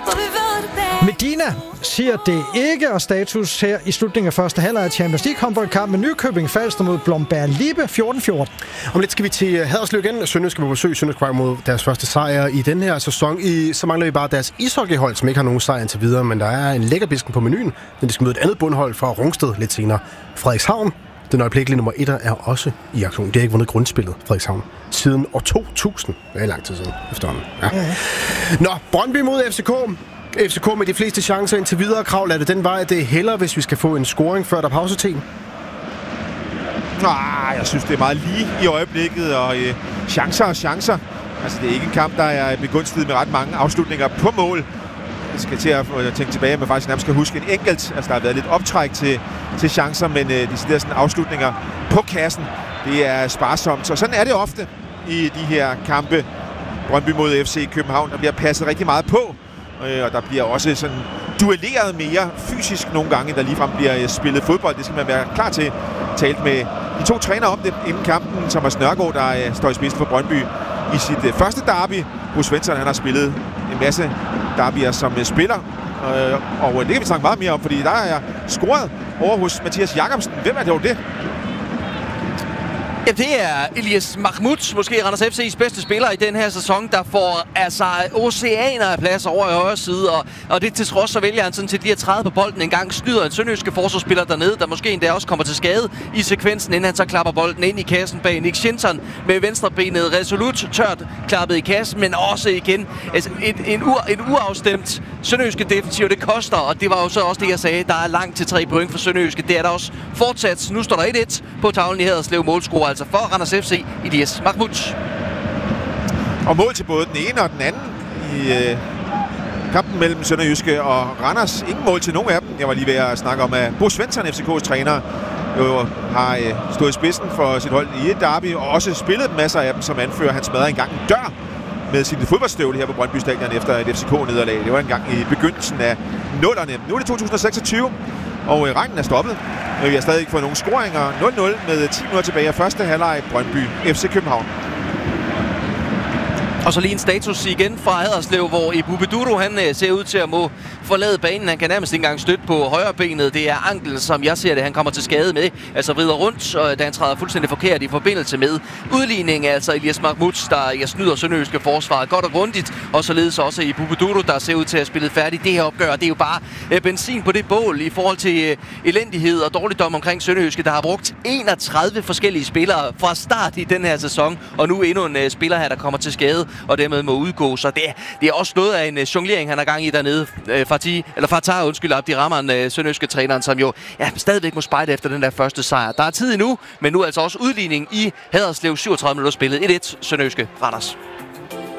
Medina siger det ikke, og status her i slutningen af første halvleg af Champions League håndboldkamp med Nykøbing Falster mod Blomberg Lippe 14-14. Om lidt skal vi til Haderslev igen. Sønderjyske på besøg. Sønderjyske mod deres første sejr i den her sæson. Så mangler vi bare deres ishockeyhold, som ikke har nogen sejr indtil videre, men der er en lækkerbisken på menuen. Den skal møde et andet bundhold fra Rungsted lidt senere. Frederikshavn, den øjeblikkelige nummer 1, er også i aktion. Det har ikke vundet grundspillet, Frederikshavn, siden år 2000. Det er lang tid siden efterhånden. Ja. Nå, Brøndby mod FCK. FCK med de fleste chancer indtil videre. Krav, er det den vej, det er hellere, hvis vi skal få en scoring før der er pausetid? Jeg synes, det er meget lige i øjeblikket, og chancer. Altså, det er ikke en kamp, der er begunstiget med ret mange afslutninger på mål. Jeg skal til at tænke tilbage, at man faktisk nærmest skal huske en enkelt. Altså, der har været lidt optræk til chancer, men de der sådan afslutninger på kassen, det er sparsomt. Så sådan er det ofte i de her kampe. Brøndby mod FC København, der bliver passet rigtig meget på. Og der bliver også sådan duelleret mere fysisk nogle gange, der ligefrem bliver spillet fodbold. Det skal man være klar til. Talt med de to trænere om det inden kampen. Thomas Nørgaard, der står i spidsen for Brøndby i sit første derby. Bruce Svensson, han har spillet en masse derbyer som spiller. Og det kan vi snakke meget mere om, fordi der er scoret over hos Mathias Jacobsen. Hvem er det jo det? Ja, det er Elias Mahmoud, måske Randers FC's bedste spiller i den her sæson, der får altså oceaner af plads over i højre side, og det til trods, så vælger han sådan set lige at træde på bolden en gang, snyder en sønderjyske forsvarsspiller dernede, der måske endda også kommer til skade i sekvensen, inden han så klapper bolden ind i kassen bag Nick Schinton med venstrebenet resolut tørt klappet i kassen, men også igen altså et uafstemt sønderjyske defensiv, det koster, og det var jo så også det, jeg sagde, der er langt til 3 point for sønderjyske, det er der også fortsat. Nu står der 1-1 på tavlen i Haderslev, målscorer altså for Randers FC, Elias Mahmoud. Og mål til både den ene og den anden i kampen mellem Sønderjyske og Randers. Ingen mål til nogen af dem. Jeg var lige ved at snakke om, at Bo Svensson, FCK's træner, jo har stået i spidsen for sit hold i et derby, og også spillet masser af dem som anfører. Han smadrede engang en dør med sin fodboldstøvle her på Brøndby Stadion efter et FCK-nederlag. Det var engang i begyndelsen af 0'erne. Nu er det 2026, og regnen er stoppet. Men vi har stadig ikke fået nogen scoringer. 0-0 med 10 minutter tilbage af første halvleg. Brøndby FC København. Og så lige en status igen fra Haderslev, hvor Ibu Beduru, han ser ud til at må forlade banen. Han kan nærmest ikke engang støtte på højre benet. Det er anklen, som jeg ser det, han kommer til skade med. Altså vrider rundt, da han træder fuldstændig forkert i forbindelse med udligning. Altså Elias Mahmoud, der snyder sønderjyske forsvaret godt og grundigt. Og således også Ibu Beduru, der ser ud til at spille færdigt det her opgør. Det er jo bare benzin på det bål i forhold til elendighed og dårligdom omkring sønderjyske, der har brugt 31 forskellige spillere fra start i den her sæson. Og nu endnu en spiller her, der kommer til skade og dermed må udgå. Så det er også noget af en jonglering, han har gang i dernede. Fatah, Abdirahman, sønderjyske træneren, som jo stadigvæk må spejde efter den der første sejr. Der er tid endnu, men nu altså også udligning i Haderslev. 37 minutter spillet. 1-1 sønderjyske Randers.